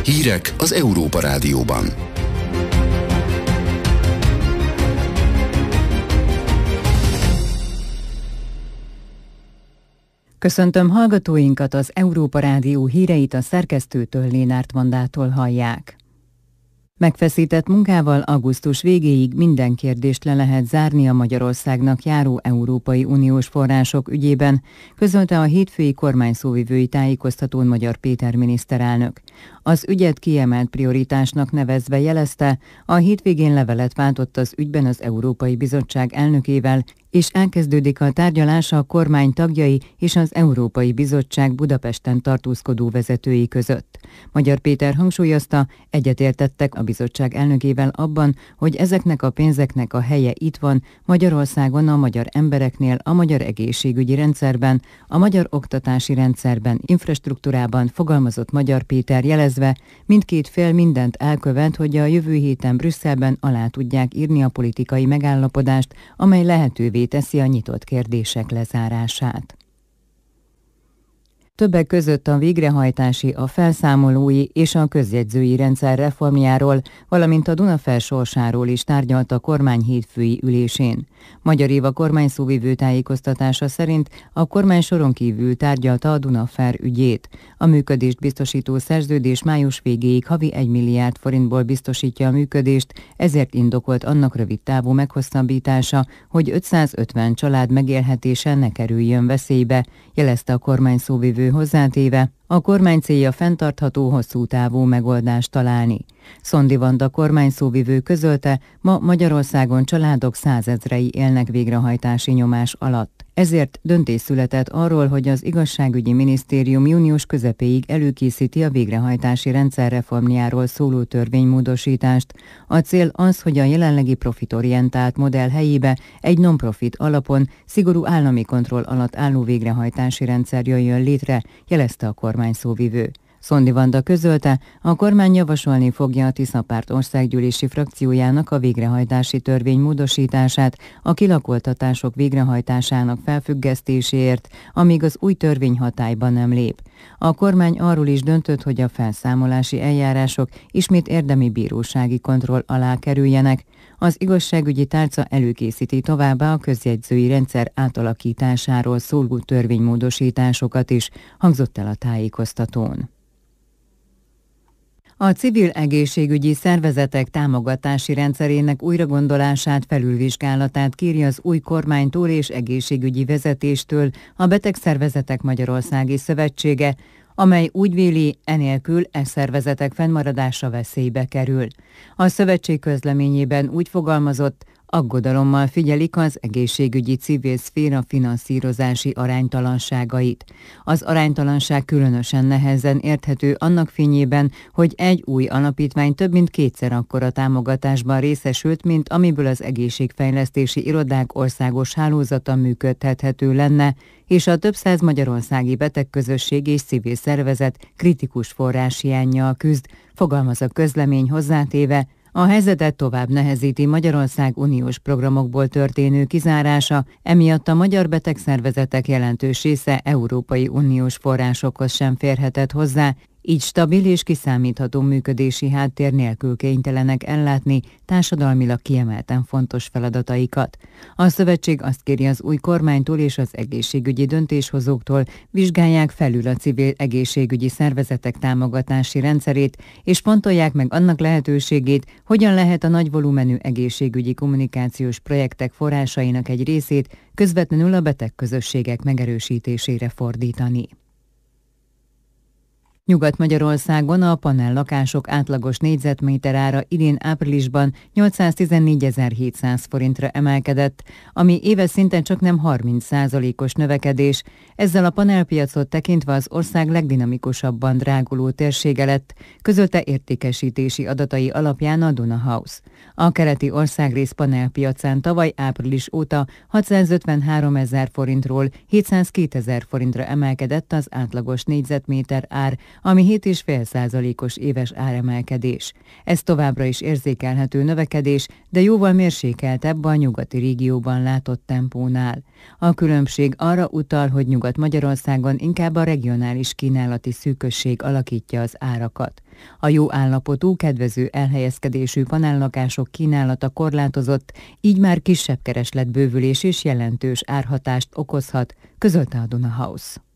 Hírek az Európa Rádióban. Köszöntöm hallgatóinkat, az Európa Rádió híreit a szerkesztőtől, Lénárt Vandától hallják. Megfeszített munkával augusztus végéig minden kérdést le lehet zárni a Magyarországnak járó Európai Uniós források ügyében, közölte a hétfői kormányszóvivői tájékoztatón Magyar Péter miniszterelnök. Az ügyet kiemelt prioritásnak nevezve jelezte, a hétvégén levelet váltott az ügyben az Európai Bizottság elnökével, és elkezdődik a tárgyalás a kormány tagjai és az Európai Bizottság Budapesten tartózkodó vezetői között. Magyar Péter hangsúlyozta, egyetértettek a bizottság elnökével abban, hogy ezeknek a pénzeknek a helye itt van, Magyarországon, a magyar embereknél, a magyar egészségügyi rendszerben, a magyar oktatási rendszerben, infrastruktúrában, fogalmazott Magyar Péter, jelezve, mindkét fél mindent elkövet, hogy a jövő héten Brüsszelben alá tudják írni a politikai megállapodást, amely lehetővé teszi a nyitott kérdések lezárását. Többek között a végrehajtási, a felszámolói és a közjegyzői rendszer reformjáról, valamint a Dunafer sorsáról is tárgyalt a kormány hétfői ülésén. Magyar Éva kormányszóvivő tájékoztatása szerint a kormány soron kívül tárgyalta a Dunafer ügyét. A működést biztosító szerződés május végéig havi 1 milliárd forintból biztosítja a működést, ezért indokolt annak rövid távú meghosszabbítása, hogy 550 család megélhetése ne kerüljön veszélybe, jelezte a kormányszóvivő hozzátéve, a kormány célja fenntartható, hosszú távú megoldást találni. Szondi Vanda kormányszóvivő közölte, ma Magyarországon családok százezrei élnek végrehajtási nyomás alatt. Ezért döntés született arról, hogy az igazságügyi minisztérium június közepéig előkészíti a végrehajtási rendszer reformjáról szóló törvénymódosítást. A cél az, hogy a jelenlegi profitorientált modell helyébe egy non-profit alapon, szigorú állami kontroll alatt álló végrehajtási rendszer jöjjön létre, jelezte a kormányszóvivő. Szondi Vanda közölte, a kormány javasolni fogja a Tisza Párt országgyűlési frakciójának a végrehajtási törvény módosítását a kilakoltatások végrehajtásának felfüggesztéséért, amíg az új törvény hatályba nem lép. A kormány arról is döntött, hogy a felszámolási eljárások ismét érdemi bírósági kontroll alá kerüljenek. Az igazságügyi tárca előkészíti továbbá a közjegyzői rendszer átalakításáról szóló törvénymódosításokat is, hangzott el a tájékoztatón. A civil egészségügyi szervezetek támogatási rendszerének újragondolását, felülvizsgálatát kéri az új kormánytól és egészségügyi vezetéstől a Betegszervezetek Magyarországi Szövetsége, amely úgy véli, enélkül szervezetek fennmaradása veszélybe kerül. A szövetség közleményében úgy fogalmazott, aggodalommal figyelik az egészségügyi civil szféra finanszírozási aránytalanságait. Az aránytalanság különösen nehezen érthető annak fényében, hogy egy új alapítvány több mint kétszer akkora támogatásban részesült, mint amiből az egészségfejlesztési irodák országos hálózata működtethető lenne, és a több száz magyarországi betegközösség és civil szervezet kritikus forráshiánnyal küzd, fogalmaz a közlemény, hozzátéve, a helyzetet tovább nehezíti Magyarország uniós programokból történő kizárása, emiatt a magyar betegszervezetek jelentős része Európai Uniós forrásokhoz sem férhetett hozzá, így stabil és kiszámítható működési háttér nélkül kénytelenek ellátni társadalmilag kiemelten fontos feladataikat. A szövetség azt kéri az új kormánytól és az egészségügyi döntéshozóktól, vizsgálják felül a civil egészségügyi szervezetek támogatási rendszerét, és fontolják meg annak lehetőségét, hogyan lehet a nagy volumenű egészségügyi kommunikációs projektek forrásainak egy részét közvetlenül a betegközösségek megerősítésére fordítani. Nyugat-Magyarországon a panellakások átlagos négyzetméter ára idén áprilisban 814.700 forintra emelkedett, ami éves szinten csaknem 30%-os növekedés. Ezzel a panelpiacot tekintve az ország legdinamikusabban dráguló térsége lett, közölte értékesítési adatai alapján a Duna House. A keleti országrész panelpiacán tavaly április óta 653.000 forintról 702.000 forintra emelkedett az átlagos négyzetméter ár, ami 7,5%-os éves áremelkedés. Ez továbbra is érzékelhető növekedés, de jóval mérsékeltebb a nyugati régióban látott tempónál. A különbség arra utal, hogy Nyugat-Magyarországon inkább a regionális kínálati szűkösség alakítja az árakat. A jó állapotú, kedvező elhelyezkedésű panellakások kínálata korlátozott, így már kisebb keresletbővülés és jelentős árhatást okozhat, közölte a Duna House.